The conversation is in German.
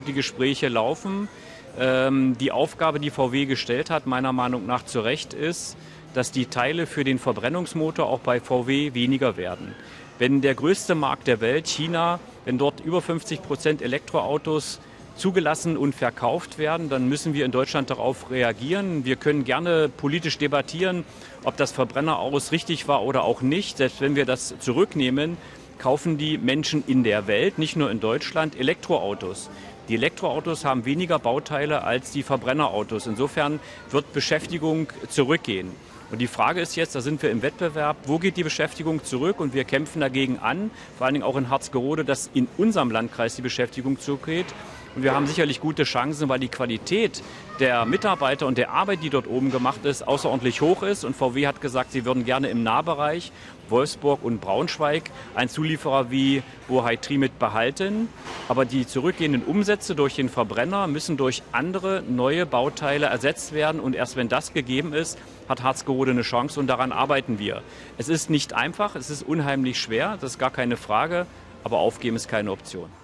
Die Gespräche laufen. Die Aufgabe, die VW gestellt hat, meiner Meinung nach zu Recht ist, dass die Teile für den Verbrennungsmotor auch bei VW weniger werden. Wenn der größte Markt der Welt, China, wenn dort über 50% Elektroautos zugelassen und verkauft werden, dann müssen wir in Deutschland darauf reagieren. Wir können gerne politisch debattieren, ob das Verbrenner-Aus richtig war oder auch nicht. Selbst wenn wir das zurücknehmen, kaufen die Menschen in der Welt, nicht nur in Deutschland, Elektroautos. Die Elektroautos haben weniger Bauteile als die Verbrennerautos. Insofern wird Beschäftigung zurückgehen. Und die Frage ist jetzt, da sind wir im Wettbewerb, wo geht die Beschäftigung zurück? Und wir kämpfen dagegen an, vor allen Dingen auch in Harzgerode, dass in unserem Landkreis die Beschäftigung zurückgeht. Und wir haben sicherlich gute Chancen, weil die Qualität der Mitarbeiter und der Arbeit, die dort oben gemacht ist, außerordentlich hoch ist. Und VW hat gesagt, sie würden gerne im Nahbereich Wolfsburg und Braunschweig einen Zulieferer wie Bohai Trimit behalten. Aber die zurückgehenden Umsätze durch den Verbrenner müssen durch andere neue Bauteile ersetzt werden. Und erst wenn das gegeben ist, hat Harzgerode eine Chance und daran arbeiten wir. Es ist nicht einfach, es ist unheimlich schwer, das ist gar keine Frage, aber aufgeben ist keine Option.